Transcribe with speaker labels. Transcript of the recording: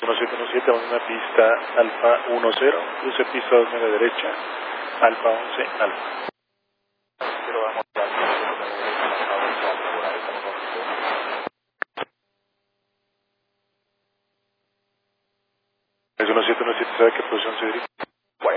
Speaker 1: 1717 a una pista Alfa 10, cruce pista 2 media derecha, Alfa 11, Alfa. Pero vamos a 1717, ¿sabe qué posición se dirige?